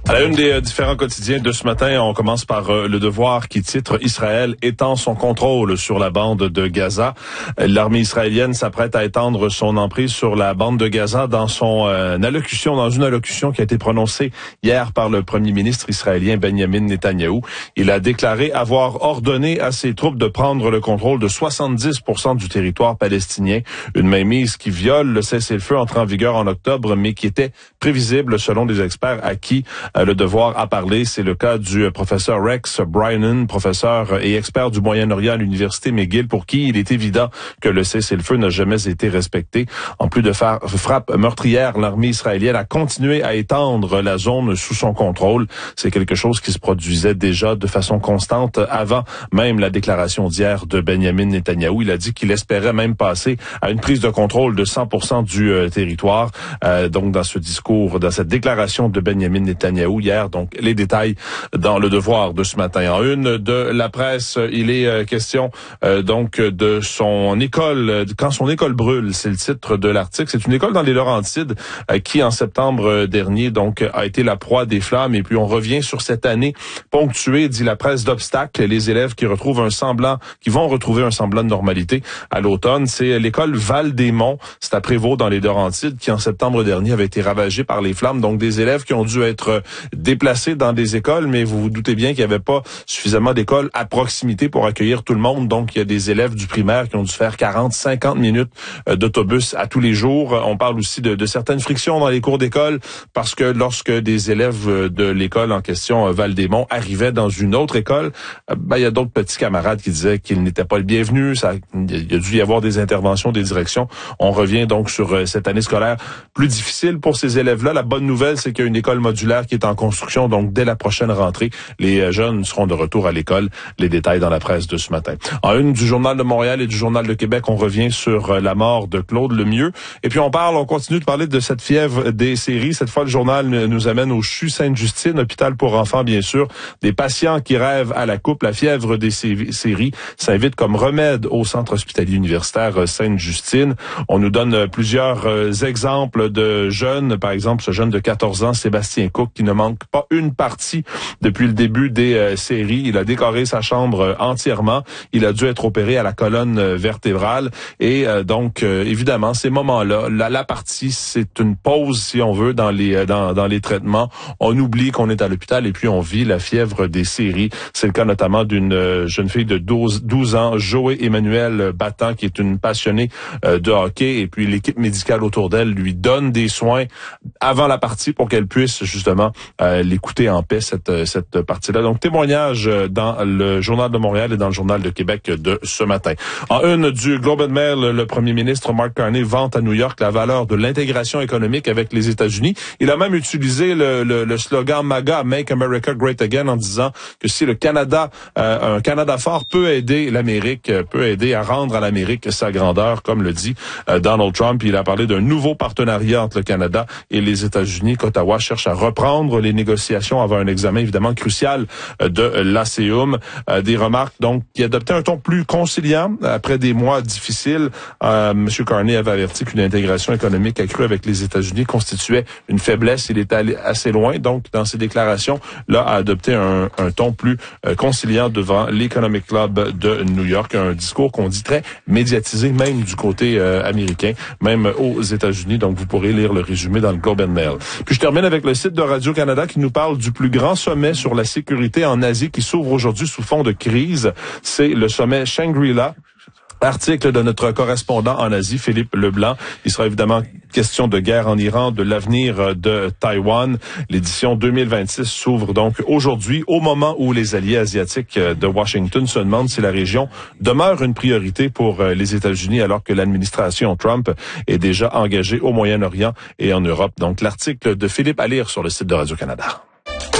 À la une des différents quotidiens de ce matin, on commence par Le Devoir qui titre « Israël étend son contrôle sur la bande de Gaza ». L'armée israélienne s'apprête à étendre son emprise sur la bande de Gaza dans une allocution qui a été prononcée hier par le premier ministre israélien Benjamin Netanyahou. Il a déclaré avoir ordonné à ses troupes de prendre le contrôle de 70% du territoire palestinien. Une mainmise qui viole le cessez-le-feu entré en vigueur en octobre, mais qui était prévisible selon des experts à qui Le Devoir a parlé. C'est le cas du professeur Rex Brynan, professeur et expert du Moyen-Orient à l'université McGill, pour qui il est évident que le cessez-le-feu n'a jamais été respecté. En plus de frappes meurtrières, l'armée israélienne a continué à étendre la zone sous son contrôle. C'est quelque chose qui se produisait déjà de façon constante avant même la déclaration d'hier de Benjamin Netanyahou. Il a dit qu'il espérait même passer à une prise de contrôle de 100% du territoire. Donc dans ce discours, dans cette déclaration de Benjamin Netanyahou hier, donc les détails dans Le Devoir de ce matin. En une de la presse, il est question donc de son école, quand son école brûle, c'est le titre de l'article. C'est une école dans les Laurentides qui en septembre dernier donc a été la proie des flammes, et puis on revient sur cette année ponctuée, dit la presse, d'obstacles. Les élèves qui vont retrouver un semblant de normalité à l'automne. C'est l'école Val-des-Monts, c'est à Prévost dans les Laurentides, qui en septembre dernier avait été ravagée par les flammes. Donc des élèves qui ont dû être déplacés dans des écoles, mais vous vous doutez bien qu'il n'y avait pas suffisamment d'écoles à proximité pour accueillir tout le monde. Donc, il y a des élèves du primaire qui ont dû faire 40-50 minutes d'autobus à tous les jours. On parle aussi de certaines frictions dans les cours d'école, parce que lorsque des élèves de l'école en question, Val-des-Monts, arrivaient dans une autre école, il y a d'autres petits camarades qui disaient qu'ils n'étaient pas le bienvenu. Il y a dû y avoir des interventions des directions. On revient donc sur cette année scolaire plus difficile pour ces élèves-là. La bonne nouvelle, c'est qu'il y a une école modulaire qui est en construction, donc dès la prochaine rentrée, les jeunes seront de retour à l'école. Les détails dans la presse de ce matin. En une du Journal de Montréal et du Journal de Québec, on revient sur la mort de Claude Lemieux. Et puis on continue de parler de cette fièvre des séries. Cette fois, le journal nous amène au CHU Sainte-Justine, hôpital pour enfants bien sûr. Des patients qui rêvent à la coupe. La fièvre des séries s'invite comme remède au centre hospitalier universitaire Sainte-Justine. On nous donne plusieurs exemples de jeunes. Par exemple, ce jeune de 14 ans, Sébastien Cook, qui ne manque pas une partie depuis le début des séries. Il a décoré sa chambre entièrement. Il a dû être opéré à la colonne vertébrale. Et donc, évidemment, ces moments-là, la partie, c'est une pause, si on veut, dans les traitements. On oublie qu'on est à l'hôpital et puis on vit la fièvre des séries. C'est le cas notamment d'une jeune fille de 12 ans, Joé Emmanuel Battant, qui est une passionnée de hockey. Et puis l'équipe médicale autour d'elle lui donne des soins avant la partie pour qu'elle puisse justement l'écouter en paix, cette partie-là. Donc, témoignage dans le Journal de Montréal et dans le Journal de Québec de ce matin. En une du Globe and Mail, le premier ministre Mark Carney vante à New York la valeur de l'intégration économique avec les États-Unis. Il a même utilisé le slogan MAGA, Make America Great Again, en disant que si le Canada, un Canada fort peut aider l'Amérique, peut aider à rendre à l'Amérique sa grandeur, comme le dit Donald Trump. Il a parlé d'un nouveau partenariat entre le Canada et les États-Unis, qu'Ottawa cherche à reprendre les négociations avant un examen évidemment crucial de l'ASEUM. Des remarques donc qui adoptaient un ton plus conciliant après des mois difficiles. Monsieur Carney avait averti qu'une intégration économique accrue avec les États-Unis constituait une faiblesse. Il est allé assez loin donc dans ses déclarations là à adopter un ton plus conciliant devant l'Economic Club de New York. Un discours qu'on dit très médiatisé même du côté américain, même aux États-Unis. Donc vous pourrez lire le résumé dans le Globe and Mail. Puis je termine avec le site de Radio-Canada qui nous parle du plus grand sommet sur la sécurité en Asie qui s'ouvre aujourd'hui sous fond de crise. C'est le sommet Shangri-La. Article de notre correspondant en Asie, Philippe Leblanc. Il sera évidemment question de guerre en Iran, de l'avenir de Taïwan. L'édition 2026 s'ouvre donc aujourd'hui, au moment où les alliés asiatiques de Washington se demandent si la région demeure une priorité pour les États-Unis, alors que l'administration Trump est déjà engagée au Moyen-Orient et en Europe. Donc l'article de Philippe à lire sur le site de Radio-Canada.